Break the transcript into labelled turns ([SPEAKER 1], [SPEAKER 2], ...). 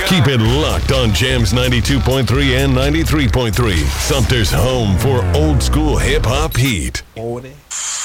[SPEAKER 1] Keep it locked on Jams 92.3 and 93.3. Sumter's home for old school hip hop heat.
[SPEAKER 2] 40.